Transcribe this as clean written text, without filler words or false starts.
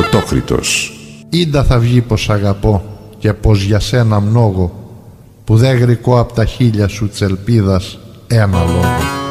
Πρωτόκριτος. Ήντα θα βγει πως αγαπώ και πως για σένα mnoγω, που δε γρικώ απ' τα χείλια σου τσελπίδας ένα λόγο.